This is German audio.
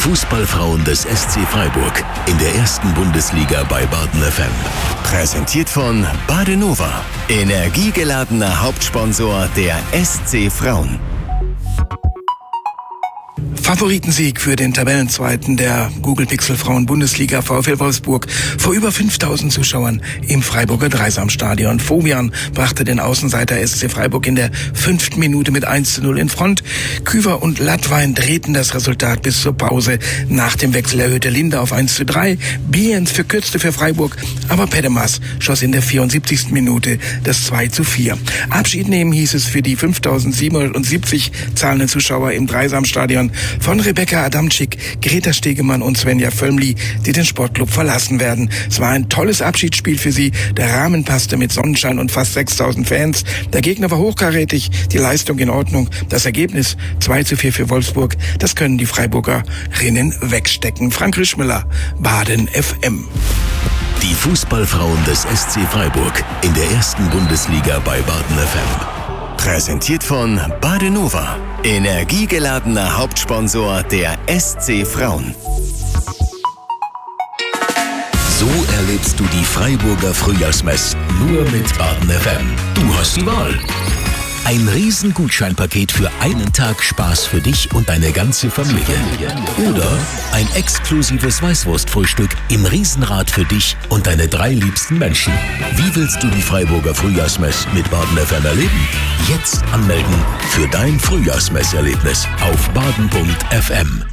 Fußballfrauen des SC Freiburg in der ersten Bundesliga bei Baden FM. Präsentiert von Badenova, energiegeladener Hauptsponsor der SC Frauen. Favoritensieg für den Tabellenzweiten der Google Pixel Frauen Bundesliga VfL Wolfsburg vor über 5000 Zuschauern im Freiburger Dreisamstadion. Fobian brachte den Außenseiter SC Freiburg in der 5. Minute mit 1:0 in Front. Küver und Lattwein drehten das Resultat bis zur Pause. Nach dem Wechsel erhöhte Linde auf 1:3. Biens verkürzte für Freiburg, aber Pedemas schoss in der 74. Minute das 2:4. Abschied nehmen hieß es für die 5770 zahlenden Zuschauer im Dreisamstadion von Rebecca Adamczyk, Greta Stegemann und Svenja Völmli, die den Sportclub verlassen werden. Es war ein tolles Abschiedsspiel für sie. Der Rahmen passte mit Sonnenschein und fast 6000 Fans. Der Gegner war hochkarätig, die Leistung in Ordnung. Das Ergebnis 2:4 für Wolfsburg. Das können die Freiburgerinnen wegstecken. Frank Rischmüller, Baden FM. Die Fußballfrauen des SC Freiburg in der ersten Bundesliga bei Baden FM. Präsentiert von Badenova, energiegeladener Hauptsponsor der SC Frauen. So erlebst du die Freiburger Frühjahrsmess nur mit Baden FM. Du hast die Wahl. Ein Riesengutscheinpaket für einen Tag Spaß für dich und deine ganze Familie. Oder ein exklusives Weißwurstfrühstück im Riesenrad für dich und deine 3 liebsten Menschen. Wie willst du die Freiburger Frühjahrsmess mit Baden FM erleben? Jetzt anmelden für dein Frühjahrsmesserlebnis auf baden.fm.